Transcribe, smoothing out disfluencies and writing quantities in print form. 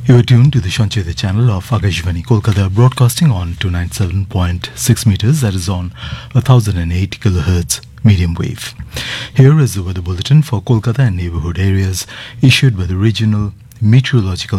You are tuned to the Shancheta channel of Akashvani Kolkata, broadcasting on 297.6 meters, that is on 1008 kilohertz medium wave. Here is the weather bulletin for Kolkata and neighborhood areas issued by the Regional Meteorological